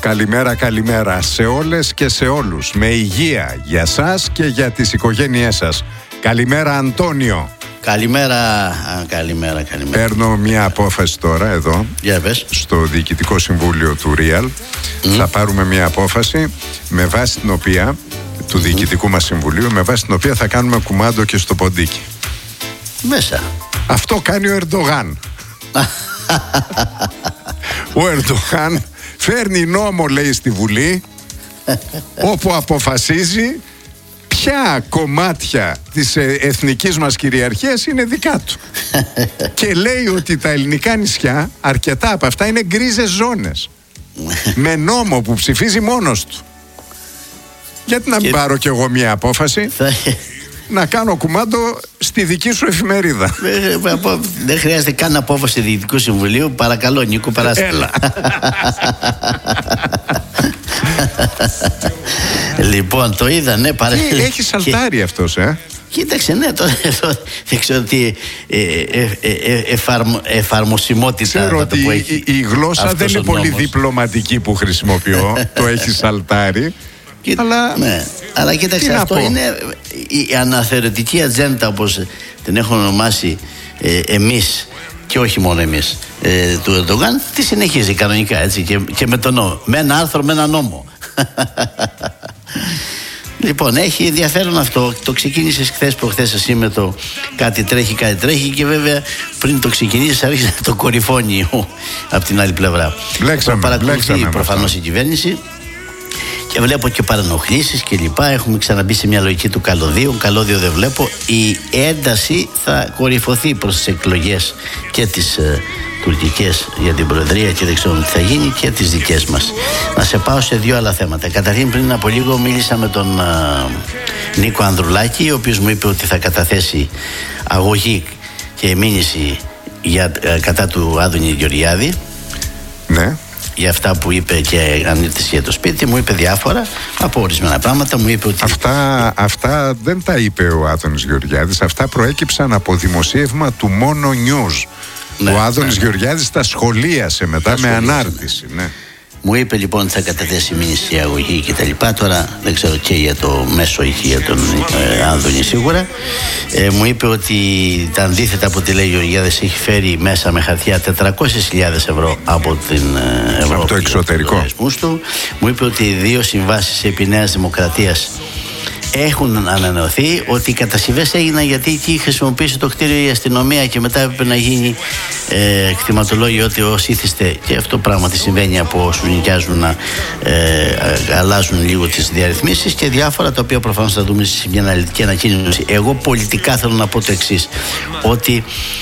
καλημέρα, καλημέρα σε όλες και σε όλους. Με υγεία για σας και για τις οικογένειές σας. Καλημέρα, Αντώνιο. Καλημέρα. Παίρνω μια απόφαση τώρα εδώ, στο Διοικητικό Συμβούλιο του Real. Θα πάρουμε μια απόφαση με βάση την οποία, του Διοικητικού μας Συμβουλίου, με βάση την οποία θα κάνουμε κουμάντο και στο ποντίκι. Μέσα. Αυτό κάνει ο Ερντογάν. Ο Ερντογάν φέρνει νόμο, λέει, στη Βουλή, όπου αποφασίζει ποια κομμάτια της εθνικής μας κυριαρχίας είναι δικά του. Και λέει ότι τα ελληνικά νησιά, αρκετά από αυτά, είναι γκρίζες ζώνες. Με νόμο που ψηφίζει μόνος του. Γιατί να μην πάρω κι εγώ μια απόφαση να κάνω κουμάντο στη δική σου εφημερίδα. Δεν χρειάζεται καν απόφαση Διοικητικού Συμβουλίου. Παρακαλώ, Νίκο, περάστε. Έλα. Λοιπόν, το είδα, ναι, έχει σαλτάρει αυτός, Κοίταξε, ναι, δεν ξέρω τι εφαρμοσιμότητα. Ξέρω ότι η γλώσσα δεν είναι πολύ διπλωματική που χρησιμοποιώ. Το έχει σαλτάρει. Αλλά κοίταξε, αυτό είναι η αναθεωρητική ατζέντα, όπως την έχουν ονομάσει εμείς και όχι μόνο εμείς, του Ερντογάν. Τι συνεχίζει κανονικά, έτσι, και με τον νόμο, με ένα άρθρο, με ένα νόμο. Λοιπόν, έχει ενδιαφέρον αυτό. Το ξεκίνησες χθες προχθές εσύ με το κάτι τρέχει, και βέβαια πριν το ξεκινήσεις άρχισε το κορυφώνει από την άλλη πλευρά. Παρακολουθεί προφανώς η κυβέρνηση και βλέπω και παρανοχλήσεις και λοιπά. Έχουμε ξαναμπεί σε μια λογική του καλώδιο δεν βλέπω. Η ένταση θα κορυφωθεί προς τις εκλογές και τις τουρκικές για την Προεδρία και δεν ξέρω τι θα γίνει, και τις δικές μας. Να σε πάω σε δύο άλλα θέματα. Καταρχήν, πριν από λίγο μίλησα με τον Νίκο Ανδρουλάκη, ο οποίος μου είπε ότι θα καταθέσει αγωγή και μήνυση κατά του Άδωνη Γεωργιάδη. Ναι. Για αυτά που είπε και ανήρτηση για το σπίτι, μου είπε διάφορα από ορισμένα πράγματα. Μου είπε ότι αυτά δεν τα είπε ο Άδωνης Γεωργιάδης. Αυτά προέκυψαν από δημοσίευμα του Mono News. Ο Άδωνης Γεωργιάδης τα σχολίασε μετά με ανάρτηση. Ναι. Μου είπε λοιπόν ότι θα καταθέσει μήνυση αγωγή και τα λοιπά. Τώρα δεν ξέρω και για το μέσο ή για τον Άδωνη σίγουρα. Μου είπε ότι τα αντίθετα από ό,τι λέει ο Γεωργιάδης έχει φέρει μέσα με χαρτιά 400.000 ευρώ από την Ευρώπη, από το εξωτερικό του. Μου είπε ότι 2 συμβάσεις επί Νέας Δημοκρατίας έχουν ανανεωθεί, ότι οι κατασκευές έγιναν γιατί εκεί χρησιμοποίησε το κτίριο η αστυνομία και μετά έπρεπε να γίνει κτηματολόγιο ότι όσοι ήθιστε, και αυτό πράγματι συμβαίνει από όσους νοικιάζουν, να αλλάζουν λίγο τις διαρρυθμίσεις και διάφορα, τα οποία προφανώς θα δούμε σε μια αναλυτική ανακοίνωση. Εγώ πολιτικά θέλω να πω το εξής, ότι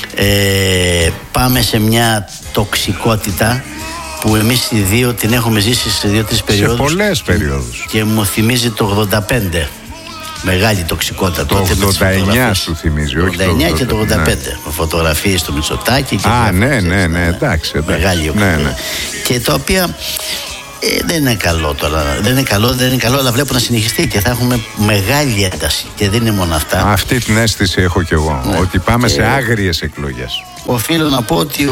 πάμε σε μια τοξικότητα που εμείς οι δύο την έχουμε ζήσει σε 2-3 περιόδους. Σε πολλές περιόδους. Και μου θυμίζει το 85. Μεγάλη τοξικότητα. Το 89 σου θυμίζει, όχι το 89 και το 85. Με φωτογραφίες στο Μητσοτάκη. Ναι, εντάξει. Μεγάλη οξύτητα. Και τα οποία δεν είναι καλό τώρα. Δεν είναι καλό, αλλά βλέπω να συνεχιστεί και θα έχουμε μεγάλη ένταση. Και δεν είναι μόνο αυτά. Αυτή την αίσθηση έχω κι εγώ. Ναι. Ότι πάμε σε άγριες εκλογές. Οφείλω να πω ότι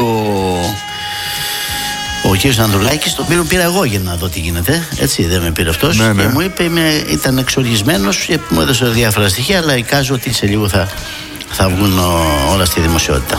ο κύριος Ανδρουλάκης, τον οποίο πήρα εγώ για να δω τι γίνεται, έτσι, δεν με πήρε αυτός, ναι. Και μου είπε, ήταν εξοργισμένος και μου έδωσε διάφορα στοιχεία, αλλά εικάζω ότι σε λίγο θα βγουν όλα στη δημοσιότητα.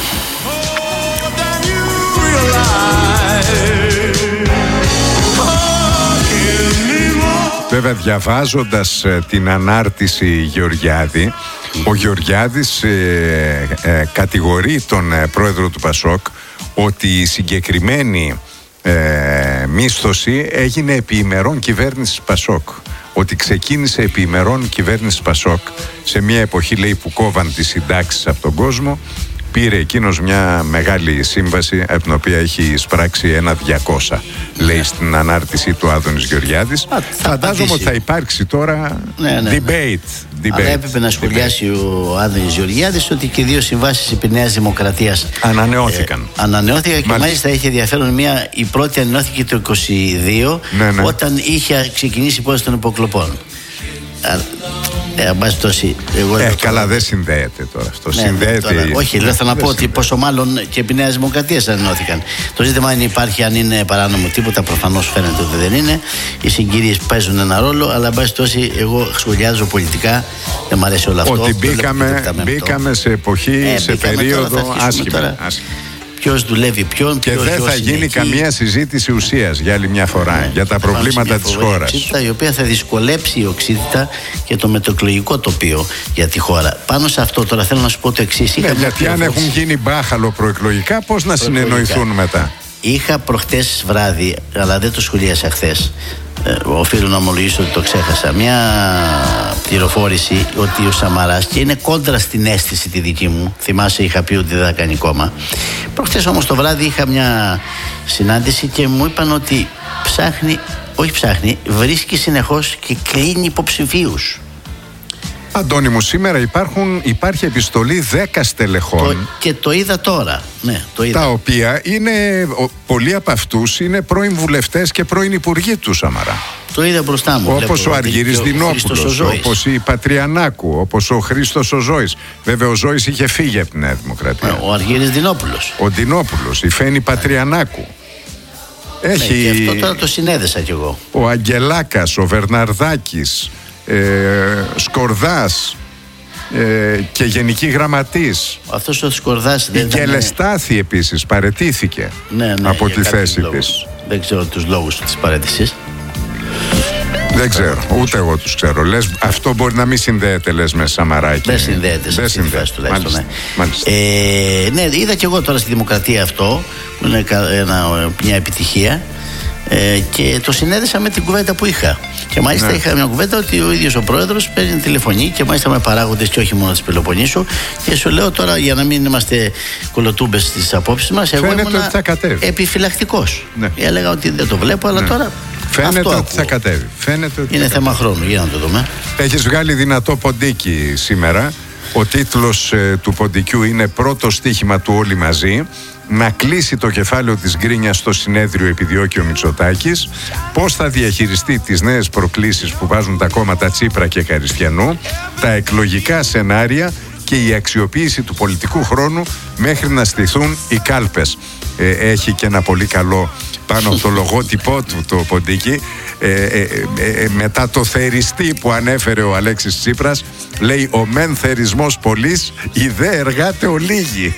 Βέβαια, διαβάζοντας την ανάρτηση Γεωργιάδη, ο Γεωργιάδης κατηγορεί τον πρόεδρο του ΠΑΣΟΚ ότι η συγκεκριμένη μίσθωση έγινε επί ημερών κυβέρνησης ΠΑΣΟΚ. Ότι ξεκίνησε επί ημερών κυβέρνησης ΠΑΣΟΚ σε μια εποχή, λέει, που κόβαν τις συντάξεις από τον κόσμο. Πήρε εκείνος μια μεγάλη σύμβαση από την οποία έχει εισπράξει ένα 200, λέει στην ανάρτηση του Άδωνης Γεωργιάδης. Φαντάζομαι ότι θα υπάρξει τώρα debate. Αλλά έπρεπε να σχολιάσει ο Άδωνης Γεωργιάδης ότι και 2 συμβάσεις επί Νέας Δημοκρατίας ανανεώθηκαν. Και μάλιστα είχε ενδιαφέρον η πρώτη ανανεώθηκε το 22, όταν είχε ξεκινήσει η πώληση των υποκλοπών. Καλά, δεν συνδέεται τώρα αυτό. Συνδέεται. Τώρα, όχι, λέω, θα να πω ότι πόσο μάλλον και επί Νέας Δημοκρατίας ενώθηκαν. Το ζήτημα είναι υπάρχει, αν είναι παράνομο τίποτα. Προφανώς φαίνεται ότι δεν είναι. Οι συγκυρίες παίζουν ένα ρόλο, αλλά εν πάση περιπτώσει, εγώ σχολιάζω πολιτικά. Δεν μου αρέσει όλο αυτό. Ότι μπήκαμε σε εποχή, σε περίοδο άσχημα. Ποιος δουλεύει ποιον. Και δεν θα γίνει καμία συζήτηση ουσίας για άλλη μια φορά για τα προβλήματα της χώρας. Η οποία θα δυσκολέψει η οξύτητα και το μετεκλογικό τοπίο για τη χώρα. Πάνω σε αυτό τώρα θέλω να σου πω το εξής. Γιατί αν έχουν γίνει μπάχαλο προεκλογικά, πώς να συνεννοηθούν μετά. Είχα προχτές βράδυ, αλλά δεν το σχολίασα χθες. Οφείλω να ομολογήσω ότι το ξέχασα. Μια πληροφόρηση ότι ο Σαμαράς, και είναι κόντρα στην αίσθηση τη δική μου, θυμάσαι είχα πει ότι δεν θα κάνει κόμμα. Προχτές όμως το βράδυ είχα μια συνάντηση και μου είπαν ότι βρίσκει συνεχώς και κλείνει υποψηφίους. Αντώνη μου, σήμερα υπάρχει επιστολή 10 στελεχών. Και το είδα τώρα. Ναι, το είδα. Τα οποία πολλοί από αυτούς είναι πρώην βουλευτές και πρώην υπουργοί του Σαμαρά. Το είδα μπροστά μου. Όπως ο Αργύρης Δινόπουλος, όπως η Πατριανάκου, όπως ο Χρήστος ο Ζώης. Βέβαια ο Ζώης είχε φύγει από τη Νέα Δημοκρατία. Ο Αργύρης Δινόπουλος. Ο Δινόπουλος, η Φαίνη Πατριανάκου. Και αυτό τώρα το συνέδεσα κι εγώ. Ο Αγγελάκας, ο Βερναρδάκης, Σκορδάς και γενική γραμματής. Αυτός ο Σκορδάς η Γελεστάθη επίσης παραιτήθηκε από τη θέση της. Δεν ξέρω τους λόγους της παραίτησης. Δεν ξέρω, ούτε εγώ τους ξέρω. Λες, αυτό μπορεί να μην συνδέεται, λες, με Σαμαράκι. Δεν συνδέεται σε αυτή τη φάση τουλάχιστον. Ναι, είδα και εγώ τώρα στη Δημοκρατία αυτό, που είναι μια επιτυχία. Και το συνέδεσα με την κουβέντα που είχα. Και μάλιστα είχα μια κουβέντα ότι ο ίδιος ο πρόεδρος παίρνει τηλεφωνή και μάλιστα με παράγοντες και όχι μόνο της Πελοποννήσου. Και σου λέω τώρα, για να μην είμαστε κολοτούμπες στις απόψεις μας, εγώ ήμουν επιφυλακτικός. Έλεγα ότι δεν το βλέπω, αλλά τώρα. Φαίνεται ότι θα κατέβει. Είναι θέμα χρόνου, για να το δούμε. Έχεις βγάλει δυνατό ποντίκι σήμερα. Ο τίτλος του ποντικιού είναι «Πρώτο στοίχημα του όλοι μαζί». Να κλείσει το κεφάλαιο της γκρίνιας στο συνέδριο επιδιώκει ο Μητσοτάκης, πώς θα διαχειριστεί τις νέες προκλήσεις που βάζουν τα κόμματα Τσίπρα και Καριστιανού, τα εκλογικά σενάρια και η αξιοποίηση του πολιτικού χρόνου μέχρι να στηθούν οι κάλπες. Έχει και ένα πολύ καλό πάνω από το λογότυπό του το ποντίκι. Μετά το θεριστή που ανέφερε ο Αλέξης Τσίπρας, λέει ο μεν θερισμός πολλής, οι δε εργάτε ολίγοι.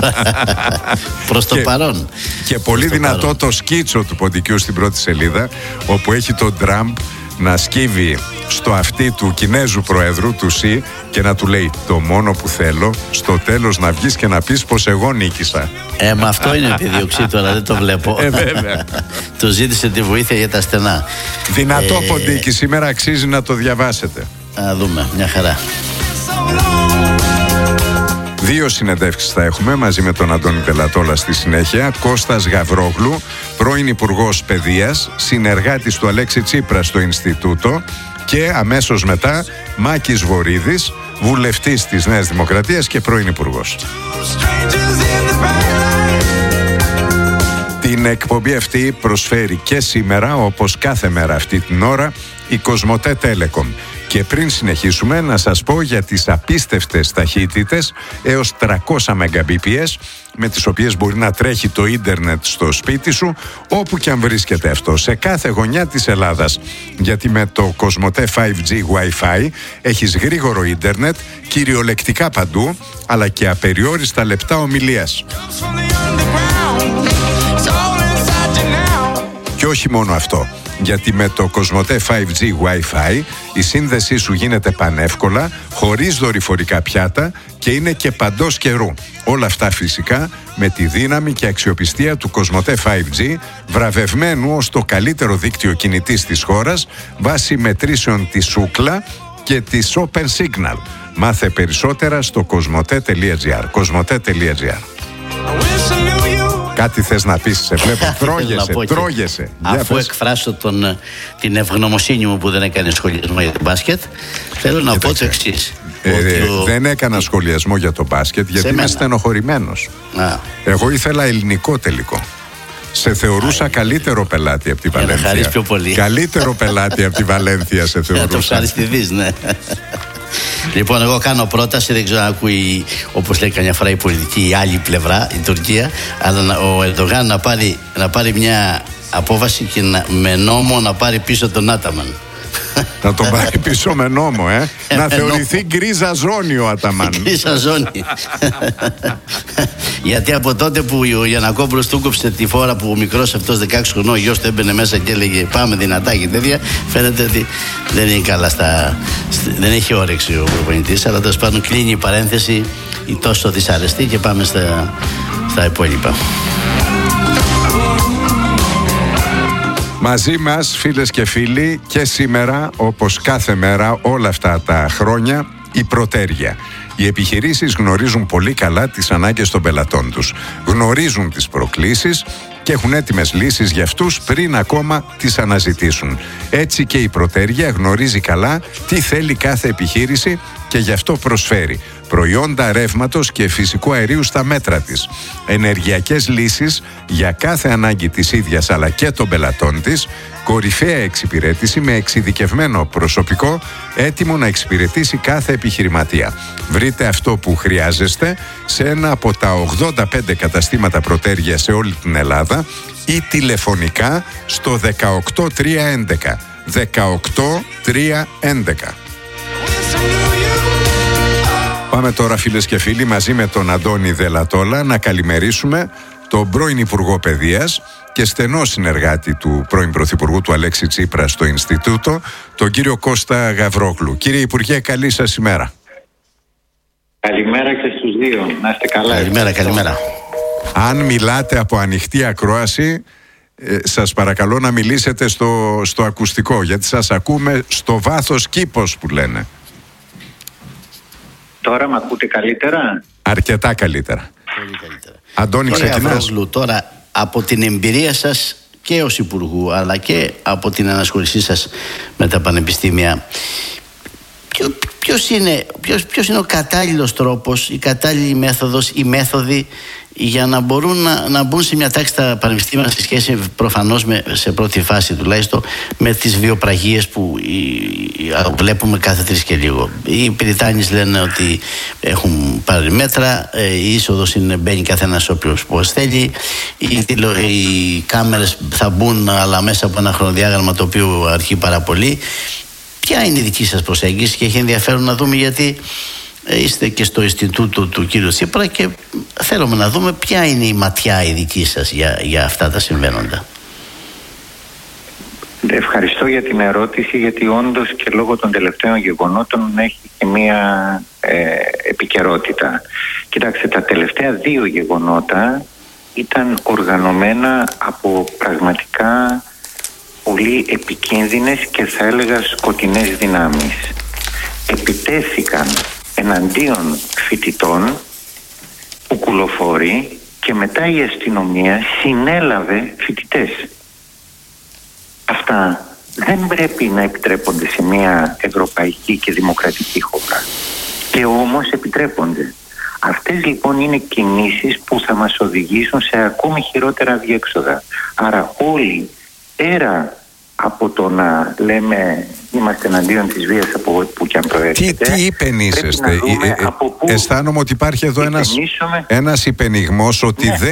Προς το παρόν. Και πολύ δυνατό το σκίτσο του ποντικιού στην πρώτη σελίδα, όπου έχει τον Τραμπ να σκύβει στο αυτί του Κινέζου Προέδρου, του Σι, και να του λέει το μόνο που θέλω στο τέλος να βγεις και να πεις πως εγώ νίκησα. Μα αυτό είναι επιδίωξή του, αλλά δεν το βλέπω. Του ζήτησε τη βοήθεια για τα στενά. Δυνατό ποντίκι, σήμερα αξίζει να το διαβάσετε. Να δούμε, μια χαρά. 2 συνεντεύξεις θα έχουμε μαζί με τον Αντώνη Πελατόλα στη συνέχεια. Κώστας Γαβρόγλου, πρώην Υπουργός Παιδείας, συνεργάτης του Αλέξη Τσίπρα στο Ινστιτούτο, και αμέσως μετά Μάκης Βορίδης, βουλευτής της Νέας Δημοκρατίας και πρώην Υπουργός. Την εκπομπή αυτή προσφέρει και σήμερα, όπως κάθε μέρα αυτή την ώρα, η Κοσμοτέ Telecom. Και πριν συνεχίσουμε, να σας πω για τις απίστευτες ταχύτητες έως 300 Mbps με τις οποίες μπορεί να τρέχει το ίντερνετ στο σπίτι σου, όπου και αν βρίσκεται αυτό, σε κάθε γωνιά της Ελλάδας. Γιατί με το Κοσμοτέ 5G Wi-Fi έχεις γρήγορο ίντερνετ, κυριολεκτικά παντού, αλλά και απεριόριστα λεπτά ομιλίας. Και όχι μόνο αυτό. Γιατί με το Κοσμοτέ 5G Wi-Fi η σύνδεσή σου γίνεται πανεύκολα, χωρίς δορυφορικά πιάτα και είναι και παντός καιρού. Όλα αυτά φυσικά με τη δύναμη και αξιοπιστία του Κοσμοτέ 5G, βραβευμένου ως το καλύτερο δίκτυο κινητής της χώρας, βάσει μετρήσεων της Ookla και της Open Signal. Μάθε περισσότερα στο κοσμοτέ.gr. Κοσμοτέ.gr. Κάτι θες να πεις, σε βλέπω, τρώγεσαι. Αφού εκφράσω την ευγνωμοσύνη μου που δεν έκανε σχολιασμό για το μπάσκετ, θέλω να πω το εξής. Δεν έκανα σχολιασμό για το μπάσκετ γιατί είμαι στενοχωρημένος. Εγώ ήθελα ελληνικό τελικό. Σε θεωρούσα καλύτερο πελάτη από τη Βαλένθια. Πιο πολύ. Καλύτερο πελάτη από τη Βαλένθια σε θεωρούσα. Να το ευχαριστηθείς, ναι. Λοιπόν, εγώ κάνω πρόταση, δεν ξέρω αν ακούει, όπως λέει καμιά φορά η πολιτική, η άλλη πλευρά, η Τουρκία, αλλά ο Ερντογάν να πάρει μια απόφαση και με νόμο να πάρει πίσω τον Άταμαν. Να τον πάρει πίσω με νόμο, να θεωρηθεί γκρίζα ζώνη ο Αταμάν. Γκρίζα ζώνη. Γιατί από τότε που ο Γιαννακόπουλος του κόψε τη φόρα που ο μικρός αυτός 16 χρονών, ο γιος του έμπαινε μέσα και έλεγε πάμε δυνατά και τέτοια, φαίνεται ότι δεν είναι καλά δεν έχει όρεξη ο προπονητής, αλλά τέλος πάντων κλείνει η παρένθεση η τόσο δυσαρεστή και πάμε στα υπόλοιπα. Μαζί μας, φίλες και φίλοι, και σήμερα, όπως κάθε μέρα όλα αυτά τα χρόνια, η Πρωτέρια. Οι επιχειρήσεις γνωρίζουν πολύ καλά τις ανάγκες των πελατών τους. Γνωρίζουν τις προκλήσεις και έχουν έτοιμες λύσεις για αυτούς πριν ακόμα τις αναζητήσουν. Έτσι και η Πρωτέρια γνωρίζει καλά τι θέλει κάθε επιχείρηση και γι' αυτό προσφέρει προϊόντα ρεύματος και φυσικού αερίου στα μέτρα της, ενεργειακές λύσεις για κάθε ανάγκη της ίδιας αλλά και των πελατών της, κορυφαία εξυπηρέτηση με εξειδικευμένο προσωπικό έτοιμο να εξυπηρετήσει κάθε επιχειρηματία. Βρείτε αυτό που χρειάζεστε σε ένα από τα 85 καταστήματα Πρωτέρια σε όλη την Ελλάδα ή τηλεφωνικά στο 18311. 18311. Πάμε τώρα, φίλες και φίλοι, μαζί με τον Αντώνη Δελατόλα να καλημερίσουμε τον πρώην Υπουργό Παιδείας και στενό συνεργάτη του πρώην Πρωθυπουργού του Αλέξη Τσίπρα στο Ινστιτούτο, τον κύριο Κώστα Γαβρόγλου. Κύριε Υπουργέ, καλή σας ημέρα. Καλημέρα και στους δύο. Να είστε καλά. Καλημέρα. Αν μιλάτε από ανοιχτή ακρόαση, σας παρακαλώ να μιλήσετε στο ακουστικό, γιατί σας ακούμε στο βάθος κήπος που λένε. Τώρα με ακούτε καλύτερα? Αρκετά καλύτερα. Πολύ καλύτερα. Αντώνη, ξεκινάς. Τώρα, από την εμπειρία σας και ως Υπουργού, αλλά και από την ανασχολησή σας με τα πανεπιστήμια, ποιος είναι ο κατάλληλος τρόπος, η κατάλληλη μέθοδος, οι μέθοδοι για να μπορούν να μπουν σε μια τάξη τα πανεπιστήμια σε σχέση προφανώς σε πρώτη φάση τουλάχιστον με τις βιοπραγίες που βλέπουμε κάθε 3 και λίγο. Οι Πυριτάνης λένε ότι έχουν πάρει μέτρα, η είσοδος μπαίνει καθένας όπως θέλει, οι κάμερες θα μπουν αλλά μέσα από ένα χρονοδιάγραμμα το οποίο αρχεί πάρα πολύ. Ποια είναι η δική σας προσέγγιση? Και έχει ενδιαφέρον να δούμε, γιατί είστε και στο Ινστιτούτο του κύριου Τσίπρα και θέλουμε να δούμε ποια είναι η ματιά η δική σας για αυτά τα συμβαίνοντα. Ευχαριστώ για την ερώτηση, γιατί όντως και λόγω των τελευταίων γεγονότων έχει και μία επικαιρότητα. Κοιτάξτε, τα τελευταία 2 γεγονότα ήταν οργανωμένα από πραγματικά πολύ επικίνδυνες και θα έλεγα σκοτεινές δυνάμεις. Επιτέθηκαν εναντίον φοιτητών, ουκουλοφόροι, και μετά η αστυνομία συνέλαβε φοιτητές. Αυτά δεν πρέπει να επιτρέπονται σε μια ευρωπαϊκή και δημοκρατική χώρα. Και όμως επιτρέπονται. Αυτές λοιπόν είναι κινήσεις που θα μας οδηγήσουν σε ακόμη χειρότερα διέξοδα. Άρα όλοι, πέρα από το να λέμε είμαστε εναντίον της βίας από που και αν προέρχεται, τι υπενήσεστε? Αισθάνομαι ότι υπάρχει εδώ ένας υπενιγμός ότι δεν